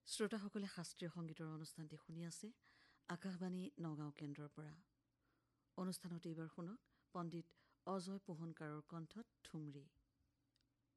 শ্ৰোতাসকলে শাস্ত্ৰীয় সংগীতৰ অনুষ্ঠানটি শুনি আছে আকাশবাণী নগাঁও কেন্দ্ৰৰ পৰা। অনুষ্ঠানত এইবাৰ শুনক পণ্ডিত অজয় পোহনকাৰৰ কণ্ঠত ঠুমৰী।